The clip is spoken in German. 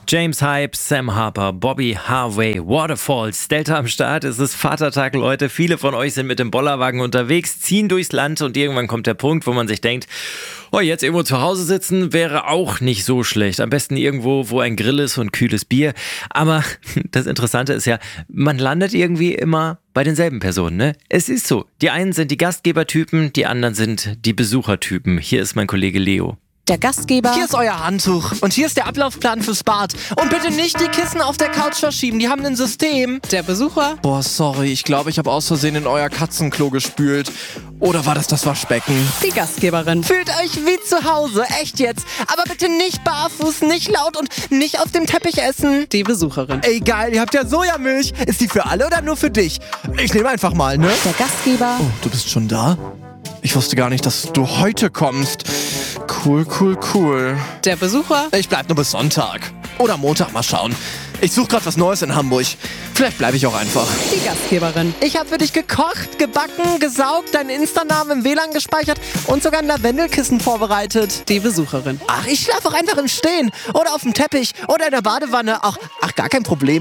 James Hype, Sam Harper, Bobby Harvey, Waterfalls, Delta am Start. Es ist Vatertag, Leute. Viele von euch sind mit dem Bollerwagen unterwegs, ziehen durchs Land und irgendwann kommt der Punkt, wo man sich denkt, oh, jetzt irgendwo zu Hause sitzen wäre auch nicht so schlecht. Am besten irgendwo, wo ein Grill ist und kühles Bier. Aber das Interessante ist ja, man landet irgendwie immer bei denselben Personen, ne? Es ist so. Die einen sind die Gastgebertypen, die anderen sind die Besuchertypen. Hier ist mein Kollege Leo. Der Gastgeber. Hier ist euer Handtuch und hier ist der Ablaufplan fürs Bad. Und bitte nicht die Kissen auf der Couch verschieben, die haben ein System. Der Besucher. Boah, sorry, ich glaube, ich habe aus Versehen in euer Katzenklo gespült. Oder war das Waschbecken? Die Gastgeberin. Fühlt euch wie zu Hause, echt jetzt. Aber bitte nicht barfuß, nicht laut und nicht auf dem Teppich essen. Die Besucherin. Ey, geil, ihr habt ja Sojamilch. Ist die für alle oder nur für dich? Ich nehme einfach mal, ne? Der Gastgeber. Oh, du bist schon da? Ich wusste gar nicht, dass du heute kommst. Cool. Der Besucher. Ich bleib nur bis Sonntag. Oder Montag, mal schauen. Ich suche gerade was Neues in Hamburg. Vielleicht bleibe ich auch einfach. Die Gastgeberin. Ich habe für dich gekocht, gebacken, gesaugt, deinen Insta-Namen im WLAN gespeichert und sogar ein Lavendelkissen vorbereitet. Die Besucherin. Ach, ich schlafe auch einfach im Stehen. Oder auf dem Teppich. Oder in der Badewanne. Ach, gar kein Problem.